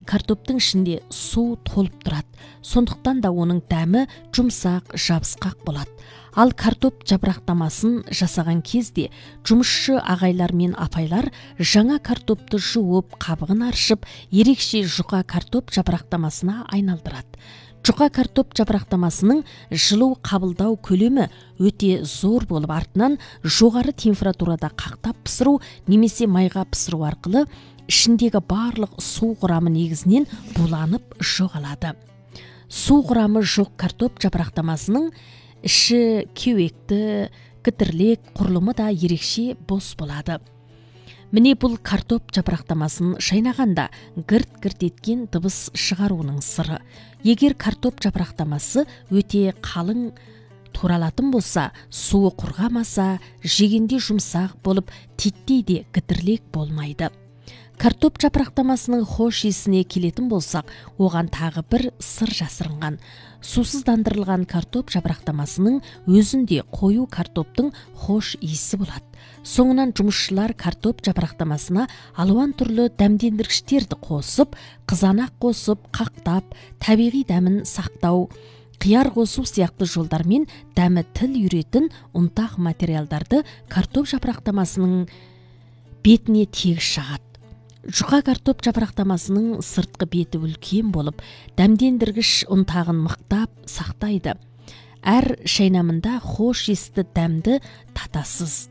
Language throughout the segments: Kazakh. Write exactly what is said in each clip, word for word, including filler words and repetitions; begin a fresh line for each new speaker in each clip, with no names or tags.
картоптың ішінде су толып тұрады. Сондықтан да оның дәмі жұмсақ, жабысқақ болады. Ал картоп жапырақтамасын жасаған кезде жұмысшы ағайлар мен апайлар жаңа картопты жуып, қабығын аршып, ерекше жұқа картоп жапырақтамасына айналдырады. Жұқа картоп жапырақтамасының жылу қабылдау көлемі өте зор болып, артынан жоғары температурада қақтап пісіру немесе майға пісіру арқылы ішіндегі барлық су құрамы негізінен буланып жоғалады. Су құрамы жоқ картоп жапырақтамасының іші кеуекті, кітірлек, құрылымы да ерекше бос болады. Міне бұл картоп жапырақтамасын шайнағанда гірт-гірт еткен дыбыс шығаруының сыры. Егер картоп жапырақтамасы өте қалың туралатын болса, суы құрғамаса, жегенде жұмсақ болып, титтей де кітірлек болмайды. Картоп жапырақтамасының хош иісіне келетін болсақ, оған тағы бір сыр жасырынған. Сусыздандырылған картоп жапырақтамасының өзінде қою картоптың хош иісі болады. Соңынан жұмысшылар картоп жапырақтамасына алуан түрлі дәмдендіргіштерді қосып, қызанақ қосып, қақтап, табиғи дәмін сақтау, қияр қосу сияқты жолдармен дәмі тіл үйретін ұнтақ материалдарды картоп жапырақтамасының бетіне тегіс жағады. Жұқа картоп жапырақтамасының сыртқы беті үлкен болып, дәмдендіргіш ұнтағын мықтап сақтайды. Әр шайнамында хош иісті дәмді татасыз.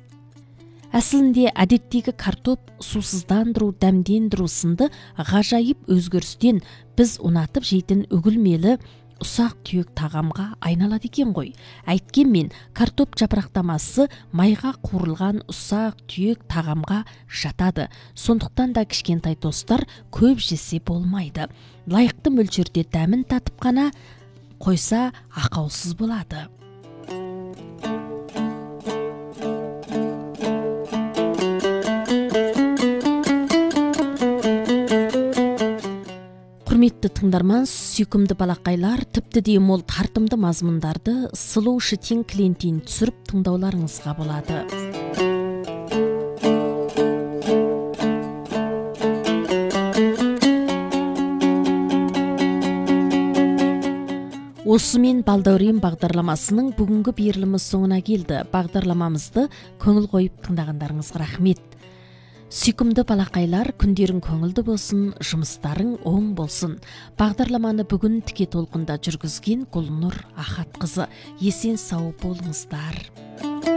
Әсілінде әдеттегі картоп сусыздандыру, дәмдендіру сынды ғажайып өзгерістен біз ұнатып жейтін үгілмелі ұсақ түйек тағамға айналады екен ғой. Әйткенмен, картоп жапырақтамасы майға қуырылған ұсақ түйек тағамға жатады. Сондықтан да кішкентай достар көп жесе болмайды. Лайықты мөлшерде дәмін татып қана қойса ақаусыз болады. Құрметті тыңдарман, сүйкімді балақайлар, тіпті де мол тартымды мазмұндарды Сұлу Шытен клиентін түсіріп тыңдауларыңызға болады. Осымен Балдәурен бағдарламасының бүгінгі берілімі соңына келді. Бағдарламамызды көңіл қойып тыңдағандарыңызға рахмет. Сүйкімді балақайлар, күндерің көңілді болсын, жұмыстарың оң болсын. Бағдарламаны бүгін тіке толқында жүргізген Гүлнұр Ахатқызы. Есен сау болыңыздар.